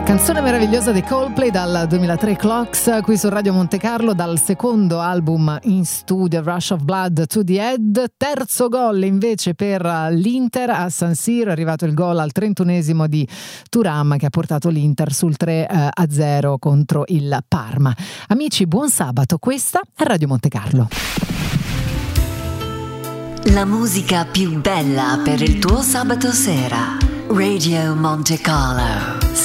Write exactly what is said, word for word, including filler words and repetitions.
Canzone meravigliosa dei Coldplay dal duemilatré, Clocks, qui su Radio Monte Carlo, dal secondo album in studio, Rush of Blood to the Head. Terzo gol invece per l'Inter a San Siro, è arrivato il gol al trentunesimo di Thuram che ha portato l'Inter sul tre a zero contro il Parma. Amici, buon sabato, questa è Radio Monte Carlo. La musica più bella per il tuo sabato sera. Radio Monte Carlo.